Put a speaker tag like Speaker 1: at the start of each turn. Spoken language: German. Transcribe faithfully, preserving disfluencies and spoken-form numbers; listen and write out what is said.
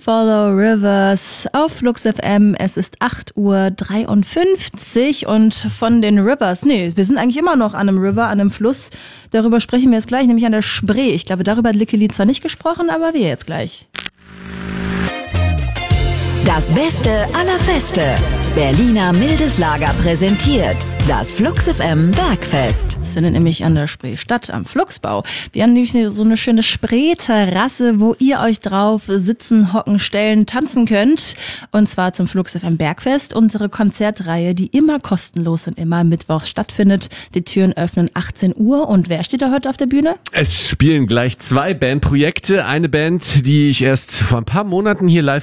Speaker 1: Follow Rivers auf Flux F M. Es ist acht Uhr dreiundfünfzig und von den Rivers, nee, wir sind eigentlich immer noch an einem River, an einem Fluss. Darüber sprechen wir jetzt gleich, nämlich an der Spree. Ich glaube, darüber hat Lickeli zwar nicht gesprochen, aber wir jetzt gleich.
Speaker 2: Das Beste aller Feste. Berliner Mildeslager präsentiert das Flux F M Bergfest.
Speaker 1: Das findet nämlich an der Spree statt, am Fluxbau. Wir haben nämlich so eine schöne Spree-Terrasse, wo ihr euch drauf sitzen, hocken, stellen, tanzen könnt. Und zwar zum Flux F M Bergfest, unsere Konzertreihe, die immer kostenlos und immer mittwochs stattfindet. Die Türen öffnen achtzehn Uhr. Und wer steht da heute auf der Bühne?
Speaker 3: Es spielen gleich zwei Bandprojekte. Eine Band, die ich erst vor ein paar Monaten hier live